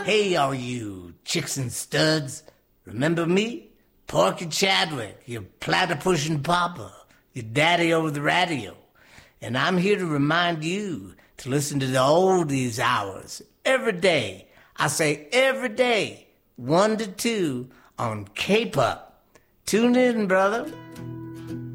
Hey, all you chicks and studs. Remember me? Porky Chadwick, your platypus papa, your daddy over the radio. And I'm here to remind you to listen to the oldies hours every day. I say every day, 1 to 2 on K-Pop. Tune in, brother.